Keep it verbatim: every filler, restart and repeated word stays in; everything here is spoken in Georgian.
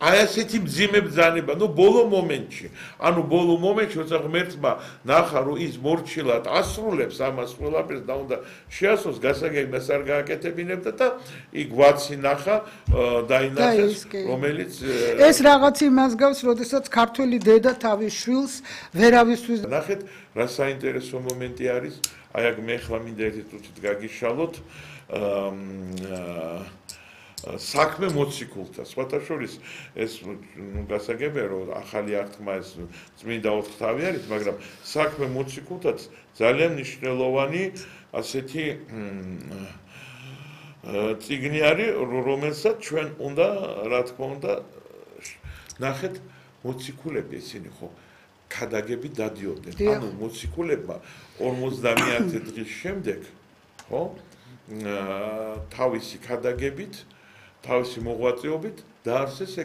აი ასეთი მძიმე ბრძანება, ну ბოლო მომენტში. ანუ ბოლო მომენტში როცა ღმერთმა ნახა რომ ის მორჩილად ასრულებს ამას ყველაფერს და უნდა შეასრულოს, გასაგები მას არ გააკეთებინებდა და იქ ვაცი ნახა დაინახეს, რომელიც ეს რაღაც იმას გავს, როდესაც ქართველი დედა თავის შვილს ვერავისთვის ნახეთ, რა საინტერესო მომენტი არის. აი აქ მე ხლა მინდა ერთი წუთით გაგიშალოთ. საქმე მოციქულთა. სხვათა შორის ეს გასაგებია რომ ახალი აღთქმა ეს წმინდა ოთხთავი არის, მაგრამ საქმე მოციქულთაც ძალიან მნიშვნელოვანი ასეთი წიგნი არის, რომელსაც ჩვენ უნდა, რა თქმა უნდა, ნახეთ მოციქულები ისინი ხო ქადაგებით დადიოდნენ. ანუ მოციქულებმა ორმოცდამეათე დღის შემდეგ, ხო? თავისი ქადაგებით, თავისი მოღვაწეობით დაარსეს